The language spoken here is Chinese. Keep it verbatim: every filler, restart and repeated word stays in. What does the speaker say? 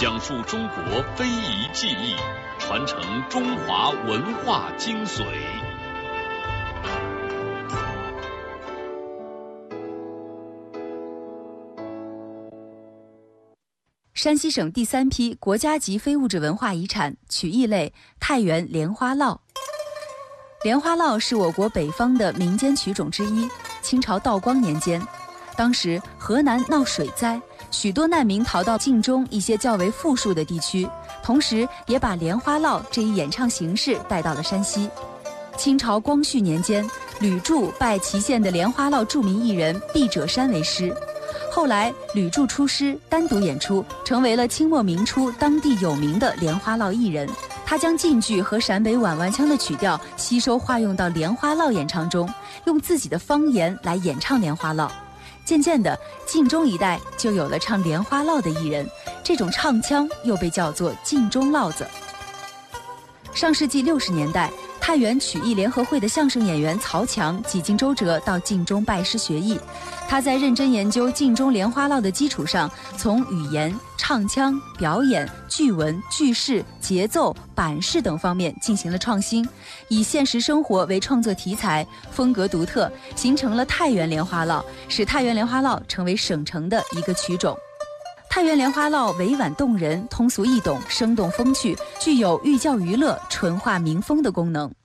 讲述中国非遗技艺，传承中华文化精髓。 山西省第三批国家级非物质文化遗产曲艺类太原莲花烙。莲花烙是我国北方的民间曲种之一。清朝道光年间，当时河南闹水灾，许多难民逃到晋中一些较为富庶的地区，同时也把莲花烙这一演唱形式带到了山西。清朝光绪年间，吕鑄拜祁县的莲花烙著名艺人毕者山为师。后来吕鑄出师单独演出，成为了清末明初当地有名的莲花烙艺人。他将晋剧和陕北碗碗腔的曲调吸收化用到莲花烙演唱中，用自己的方言来演唱莲花烙。渐渐的，晋中一带就有了唱莲花烙的艺人，这种唱腔又被叫做晋中烙子。上世纪六十年代，太原曲艺联合会的相声演员曹强几经周折到晋中拜师学艺。他在认真研究晋中莲花烙的基础上，从语言、唱腔、表演、句文、句式、节奏、板式等方面进行了创新，以现实生活为创作题材，风格独特，形成了太原莲花烙，使太原莲花烙成为省城的一个曲种。太原莲花烙委婉动人，通俗易懂，生动风趣，具有寓教于乐、纯化民风的功能。